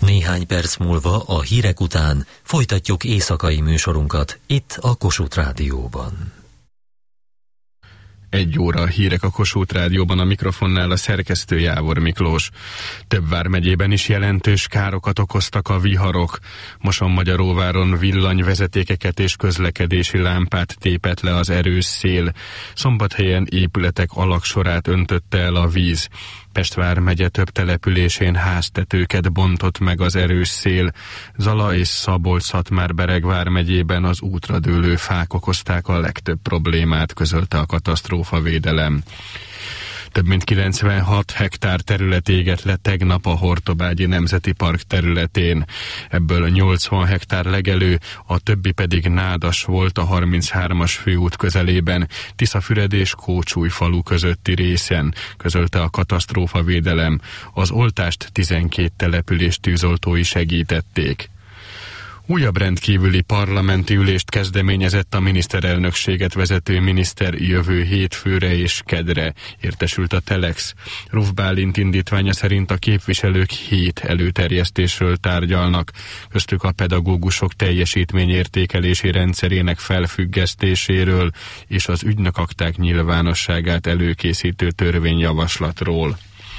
Néhány perc múlva a hírek után folytatjuk éjszakai műsorunkat itt a Kossuth Rádióban. 1 óra hírek a Kossuth Rádióban, a mikrofonnál a szerkesztő Jávor Miklós. Több vármegyében is jelentős károkat okoztak a viharok. Mosonmagyaróváron villanyvezetékeket és közlekedési lámpát tépett le az erős szél. Szombathelyen épületek alagsorát öntötte el a víz. Pest vármegye több településén háztetőket bontott meg az erős szél. Zala és Szabolcs-Szatmár-Bereg vármegyében az útra dőlő fák okozták a legtöbb problémát, közölte a katasztrófavédelem. Több mint 96 hektár terület égett le tegnap a Hortobágyi Nemzeti Park területén. Ebből 80 hektár legelő, a többi pedig nádas volt a 33-as főút közelében, Tiszafüred és Kócsújfalu közötti részen, közölte a katasztrófavédelem. Az oltást 12 település tűzoltói segítették. Újabb rendkívüli parlamenti ülést kezdeményezett a miniszterelnökséget vezető miniszter jövő hétfőre és kedre, értesült a Telex. Ruf Bálint indítványa szerint a képviselők 7 előterjesztésről tárgyalnak, köztük a pedagógusok teljesítményértékelési rendszerének felfüggesztéséről és az ügynökakták nyilvánosságát előkészítő törvényjavaslatról.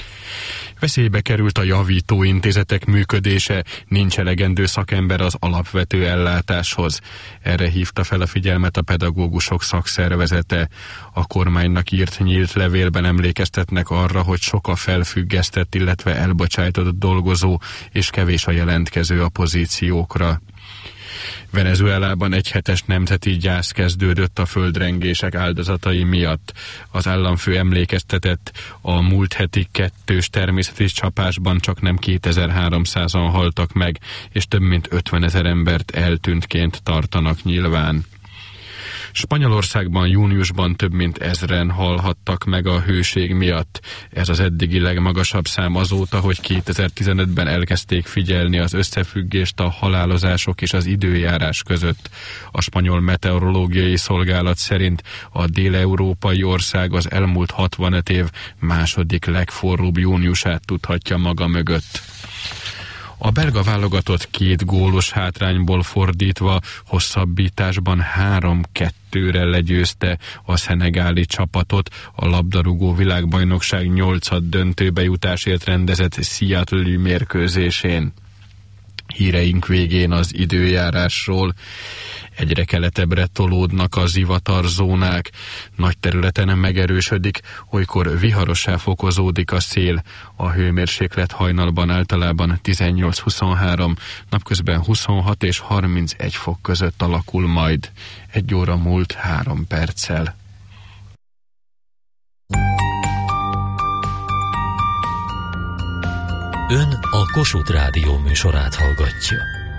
Veszélybe került a javítóintézetek működése, nincs elegendő szakember az alapvető ellátáshoz. Erre hívta fel a figyelmet a pedagógusok szakszervezete. A kormánynak írt nyílt levélben emlékeztetnek arra, hogy sok a felfüggesztett, illetve elbocsájtott dolgozó, és kevés a jelentkező a pozíciókra. Venezuelában egyhetes nemzeti gyász kezdődött a földrengések áldozatai miatt. Az államfő emlékeztetett, a múlt heti 2-s természeti csapásban csaknem 2300-an haltak meg, és több mint 50 000 embert eltűntként tartanak nyilván. Spanyolországban júniusban több mint 1000-en halhattak meg a hőség miatt. Ez az eddigi legmagasabb szám azóta, hogy 2015-ben elkezdték figyelni az összefüggést a halálozások és az időjárás között. A spanyol meteorológiai szolgálat szerint a dél-európai ország az elmúlt 65 év második legforróbb júniusát tudhatja maga mögött. A belga válogatott 2 gólos hátrányból fordítva hosszabbításban 3-2-re legyőzte a szenegáli csapatot a labdarúgó világbajnokság 8. döntőbe jutásért rendezett Seattle-i mérkőzésén. Híreink végén az időjárásról. Egyre keletebbre tolódnak a zivatarzónák, nagy területen megerősödik, olykor viharossá fokozódik a szél. A hőmérséklet hajnalban általában 18-23, napközben 26 és 31 fok között alakul majd. 1 óra múlt 3 perccel. Ön a Kossuth Rádió műsorát hallgatja.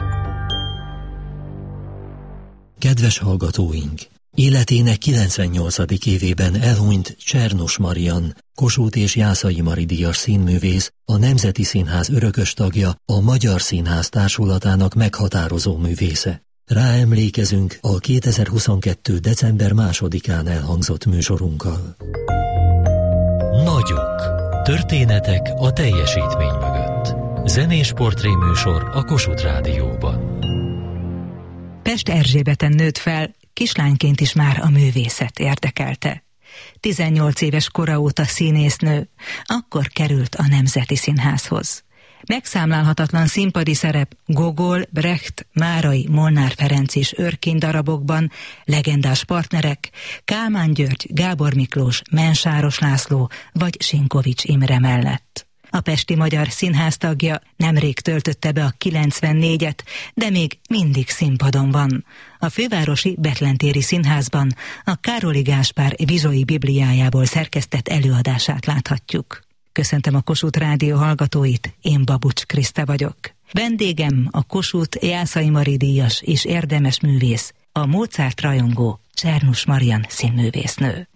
Kedves hallgatóink! Életének 98. évében elhunyt Csernus Marian, Kossuth és Jászai Mari díjas színművész, a Nemzeti Színház örökös tagja, a Magyar Színház Társulatának meghatározó művésze. Ráemlékezünk a 2022. december 2-án elhangzott műsorunkkal. Nagyok. Történetek a teljesítmény mögött. Zenés portréműsor a Kossuth Rádióban. Pest Erzsébeten nőtt fel, kislányként is már a művészet érdekelte. 18 éves kora óta színésznő, akkor került a Nemzeti Színházhoz. Megszámlálhatatlan színpadi szerep Gogol, Brecht, Márai, Molnár Ferenc és Örkény darabokban, legendás partnerek Kálmán György, Gábor Miklós, Mensáros László vagy Sinkovics Imre mellett. A Pesti Magyar Színház tagja, nemrég töltötte be a 94-et, de még mindig színpadon van. A fővárosi Betlentéri Színházban a Károli Gáspár Vizsói Bibliájából szerkesztett előadását láthatjuk. Köszöntöm a Kossuth Rádió hallgatóit, én Babucs Kriszta vagyok. Vendégem a Kossuth Jászai Mari díjas és érdemes művész, a Mozart rajongó Csernus Marian színművésznő.